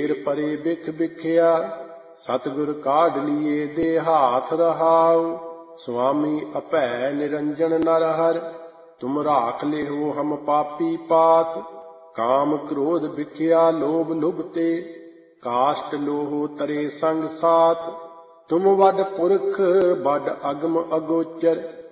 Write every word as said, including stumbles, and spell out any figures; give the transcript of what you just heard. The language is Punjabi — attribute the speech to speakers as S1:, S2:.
S1: ਢੇਰ ਪਰੇ ਬਿਖ ਬਿਖਿਆ, ਸਤਿਗੁਰ ਕਾਢ ਲੀਏ ਦੇ ਹਾਥ ਰਹਾਉ। ਸੁਆਮੀ ਅਭੈ ਨਿਰੰਜਨ ਨਰ ਹਰਿ, ਤੁਮ ਰਾਖ ਲਿਓ ਹਮ ਪਾਪੀ ਪਾਤ। ਕਾਮ ਕ੍ਰੋਧ ਬਿਖਿਆ ਲੋਭ ਲੁਭ ਤੇ, ਕਾਸ਼ਟ ਲੋਹ ਤਰੇ ਸੰਗ ਸਾਥ। ਤੁਮ ਵੱਡ ਪੁਰਖ ਵੱਡ ਅਗਮ ਅਗੋਚਰ,